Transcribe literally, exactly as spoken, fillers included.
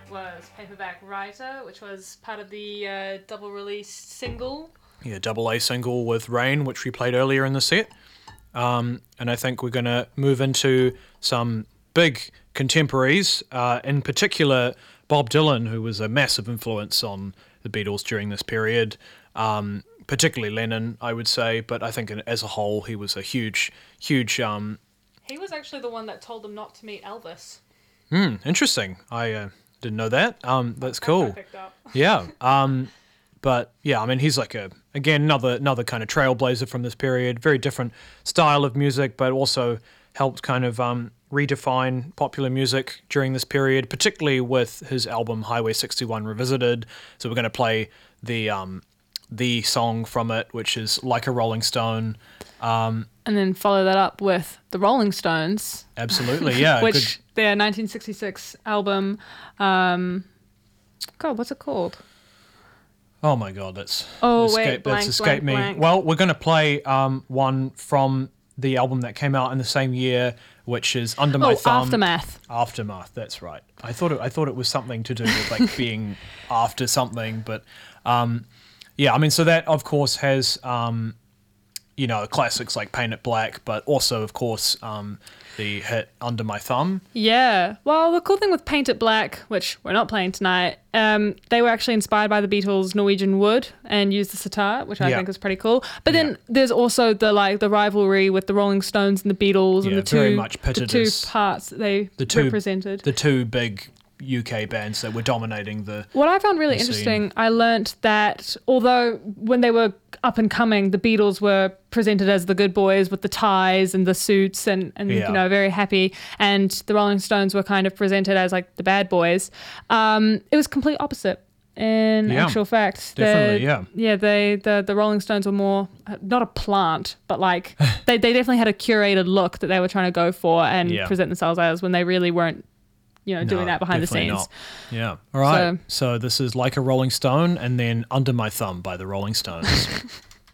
was Paperback Writer, which was part of the uh, double release single. Yeah, double A single with Rain, which we played earlier in the set. Um, and I think we're going to move into some big contemporaries, uh, in particular Bob Dylan, who was a massive influence on the Beatles during this period, um, particularly Lennon, I would say, but I think as a whole he was a huge, huge... Um, he was actually the one that told them not to meet Elvis. Hmm, interesting. I uh, didn't know that. Um, that's cool. I picked up. Yeah. Um, but yeah, I mean, he's like a, again, another another kind of trailblazer from this period. Very different style of music, but also helped kind of um, redefine popular music during this period, particularly with his album Highway sixty-one Revisited. So we're going to play the um, the song from it, which is Like a Rolling Stone. Um, and then follow that up with the Rolling Stones. Absolutely, yeah. which good. Their nineteen sixty-six album, um, God, what's it called? Oh my God, that's oh escape, wait, blank, that's escaped blank, me. blank. Well, we're going to play um, one from the album that came out in the same year, which is Under My oh, Thumb. Aftermath. Aftermath. That's right. I thought it. I thought it was something to do with like being after something, but um, yeah. I mean, so that of course has um, you know classics like Paint It Black, but also of course um, the hit Under My Thumb. Yeah. Well, the cool thing with Paint It Black, which we're not playing tonight, um, they were actually inspired by the Beatles' Norwegian Wood and used the sitar, which I Yeah. think was pretty cool. But then Yeah. there's also the like the rivalry with the Rolling Stones and the Beatles Yeah, and the two very much the pitted two as parts that they the two- represented. The two big U K bands that were dominating the. What I found really the interesting, I learnt that although when they were up and coming, the Beatles were presented as the good boys with the ties and the suits and, and Yeah. you know, very happy, and the Rolling Stones were kind of presented as like the bad boys. Um, it was complete opposite. In Yeah, actual fact, definitely, The- yeah. yeah, they the the Rolling Stones were more uh, not a plant, but like they they definitely had a curated look that they were trying to go for and Yeah. present themselves as when they really weren't, you know, doing No, that behind the definitely scenes. not. Yeah. All right. So- so this is Like a Rolling Stone and then Under My Thumb by the Rolling Stones.